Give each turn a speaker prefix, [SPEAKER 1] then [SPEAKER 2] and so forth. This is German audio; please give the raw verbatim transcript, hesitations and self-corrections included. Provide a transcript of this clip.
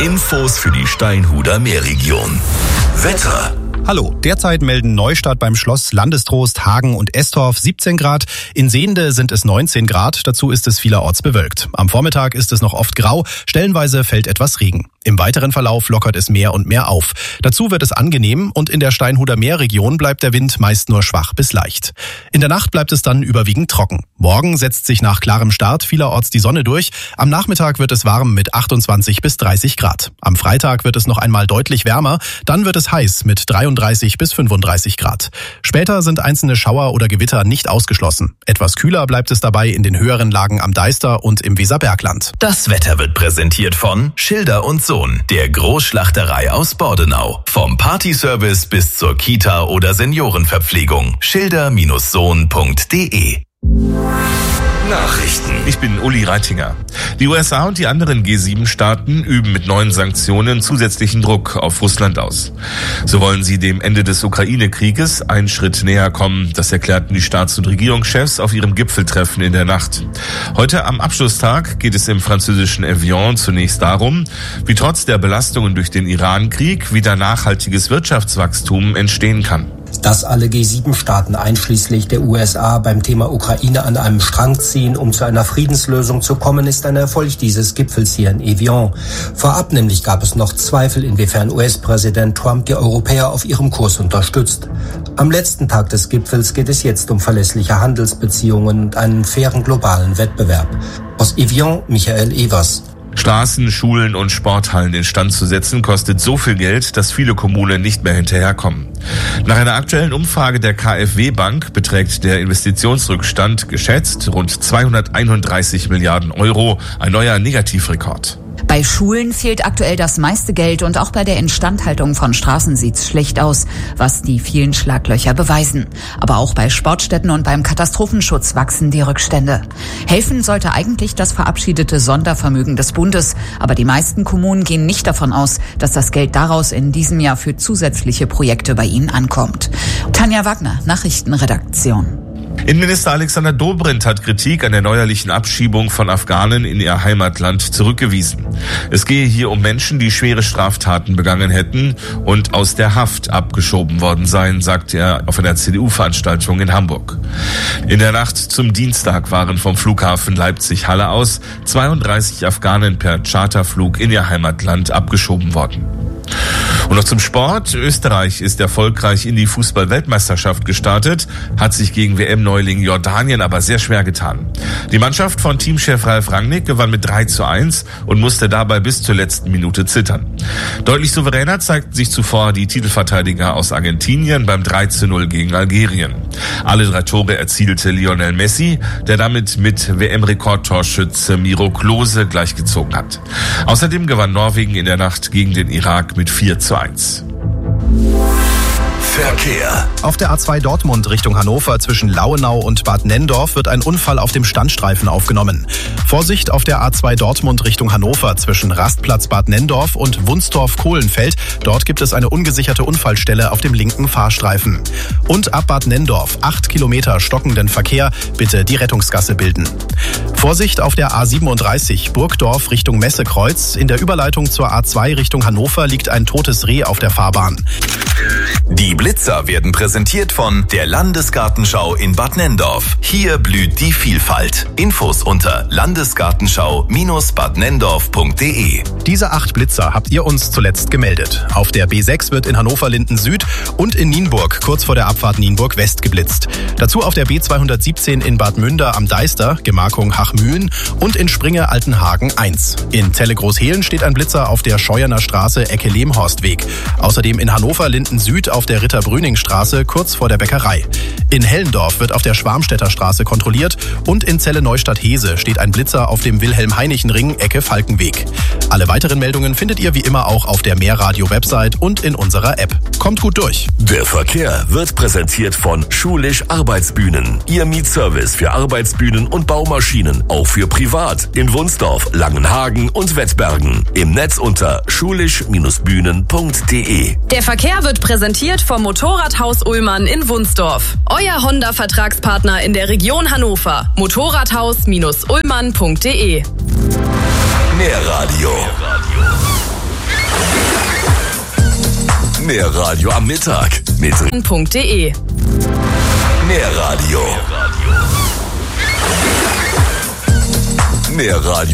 [SPEAKER 1] Infos für die Steinhuder Meerregion. Wetter.
[SPEAKER 2] Hallo, derzeit melden Neustadt beim Schloss, Landestrost, Hagen und Estorf siebzehn Grad. In Sehnde sind es neunzehn Grad, dazu ist es vielerorts bewölkt. Am Vormittag ist es noch oft grau, stellenweise fällt etwas Regen. Im weiteren Verlauf lockert es mehr und mehr auf. Dazu wird es angenehm und in der Steinhuder Meerregion bleibt der Wind meist nur schwach bis leicht. In der Nacht bleibt es dann überwiegend trocken. Morgen setzt sich nach klarem Start vielerorts die Sonne durch. Am Nachmittag wird es warm mit achtundzwanzig bis dreißig Grad. Am Freitag wird es noch einmal deutlich wärmer, dann wird es heiß mit dreiunddreißig bis fünfunddreißig Grad. Später sind einzelne Schauer oder Gewitter nicht ausgeschlossen. Etwas kühler bleibt es dabei in den höheren Lagen am Deister und im Weserbergland.
[SPEAKER 1] Das Wetter wird präsentiert von Schilder und Sohn, der Großschlachterei aus Bordenau. Vom Partyservice bis zur Kita oder Seniorenverpflegung. Schilder Sohn punkt de. Nachrichten.
[SPEAKER 3] Ich bin Uli Reitinger. Die U S A und die anderen G sieben Staaten üben mit neuen Sanktionen zusätzlichen Druck auf Russland aus. So wollen sie dem Ende des Ukraine-Krieges einen Schritt näher kommen. Das erklärten die Staats- und Regierungschefs auf ihrem Gipfeltreffen in der Nacht. Heute am Abschlusstag geht es im französischen Evian zunächst darum, wie trotz der Belastungen durch den Iran-Krieg wieder nachhaltiges Wirtschaftswachstum entstehen kann.
[SPEAKER 4] Dass alle G sieben Staaten einschließlich der U S A beim Thema Ukraine an einem Strang ziehen, um zu einer Friedenslösung zu kommen, ist ein Erfolg dieses Gipfels hier in Evian. Vorab nämlich gab es noch Zweifel, inwiefern U S-Präsident Trump die Europäer auf ihrem Kurs unterstützt. Am letzten Tag des Gipfels geht es jetzt um verlässliche Handelsbeziehungen und einen fairen globalen Wettbewerb. Aus Evian, Michael Evers.
[SPEAKER 3] Straßen, Schulen und Sporthallen instand zu setzen, kostet so viel Geld, dass viele Kommunen nicht mehr hinterherkommen. Nach einer aktuellen Umfrage der K f W Bank beträgt der Investitionsrückstand geschätzt rund zweihunderteinunddreißig Milliarden Euro, ein neuer Negativrekord.
[SPEAKER 5] Bei Schulen fehlt aktuell das meiste Geld und auch bei der Instandhaltung von Straßen sieht's schlecht aus, was die vielen Schlaglöcher beweisen. Aber auch bei Sportstätten und beim Katastrophenschutz wachsen die Rückstände. Helfen sollte eigentlich das verabschiedete Sondervermögen des Bundes, aber die meisten Kommunen gehen nicht davon aus, dass das Geld daraus in diesem Jahr für zusätzliche Projekte bei ihnen ankommt. Tanja Wagner, Nachrichtenredaktion.
[SPEAKER 3] Innenminister Alexander Dobrindt hat Kritik an der neuerlichen Abschiebung von Afghanen in ihr Heimatland zurückgewiesen. Es gehe hier um Menschen, die schwere Straftaten begangen hätten und aus der Haft abgeschoben worden seien, sagte er auf einer C D U-Veranstaltung in Hamburg. In der Nacht zum Dienstag waren vom Flughafen Leipzig-Halle aus zweiunddreißig Afghanen per Charterflug in ihr Heimatland abgeschoben worden. Und noch zum Sport. Österreich ist erfolgreich in die Fußball-Weltmeisterschaft gestartet, hat sich gegen W M-Neuling Jordanien aber sehr schwer getan. Die Mannschaft von Teamchef Ralf Rangnick gewann mit drei zu eins und musste dabei bis zur letzten Minute zittern. Deutlich souveräner zeigten sich zuvor die Titelverteidiger aus Argentinien beim drei zu null gegen Algerien. Alle drei Tore erzielte Lionel Messi, der damit mit W M-Rekordtorschütze Miro Klose gleichgezogen hat. Außerdem gewann Norwegen in der Nacht gegen den Irak mit vier zu eins.
[SPEAKER 1] Verkehr.
[SPEAKER 2] Auf der A zwei Dortmund Richtung Hannover zwischen Lauenau und Bad Nenndorf wird ein Unfall auf dem Standstreifen aufgenommen. Vorsicht auf der A zwei Dortmund Richtung Hannover zwischen Rastplatz Bad Nenndorf und Wunstorf-Kohlenfeld. Dort gibt es eine ungesicherte Unfallstelle auf dem linken Fahrstreifen. Und ab Bad Nenndorf acht Kilometer stockenden Verkehr, bitte die Rettungsgasse bilden. Vorsicht auf der A siebenunddreißig Burgdorf Richtung Messekreuz. In der Überleitung zur A zwei Richtung Hannover liegt ein totes Reh auf der Fahrbahn.
[SPEAKER 1] Die Blitzer werden präsentiert von der Landesgartenschau in Bad Nenndorf. Hier blüht die Vielfalt. Infos unter landesgartenschau Bindestrich bad nenndorf punkt de.
[SPEAKER 2] Diese acht Blitzer habt ihr uns zuletzt gemeldet. Auf der B sechs wird in Hannover-Linden Süd und in Nienburg kurz vor der Abfahrt Nienburg West geblitzt. Dazu auf der B zweihundertsiebzehn in Bad Münder am Deister, Gemarkung Hachmühlen und in Springe-Altenhagen eins. In Celle-Großhehlen steht ein Blitzer auf der Scheuerner Straße Ecke Lehmhorstweg. Außerdem in Hannover-Linden Süd auf der Ritter-Brüning-Straße kurz vor der Bäckerei. In Hellendorf wird auf der Schwarmstädter Straße kontrolliert und in Celle-Neustadt-Hese steht ein Blitzer auf dem Wilhelm-Heinichen-Ring Ecke Falkenweg. Alle weiteren Meldungen findet ihr wie immer auch auf der Mehrradio-Website und in unserer App. Kommt gut durch.
[SPEAKER 1] Der Verkehr wird präsentiert von Schulisch Arbeitsbühnen. Ihr Mietservice für Arbeitsbühnen und Baumaschinen. Auch für privat in Wunsdorf, Langenhagen und Wettbergen. Im Netz unter schulisch Bindestrich bühnen punkt de.
[SPEAKER 6] Der Verkehr wird präsentiert vom Motorradhaus Ullmann in Wunsdorf. Euer Honda-Vertragspartner in der Region Hannover. motorradhaus Bindestrich ullmann punkt de.
[SPEAKER 1] Mehrradio. Mehr Radio am Mittag mit
[SPEAKER 6] punkt de.
[SPEAKER 1] Mehr Radio. Mehr Radio.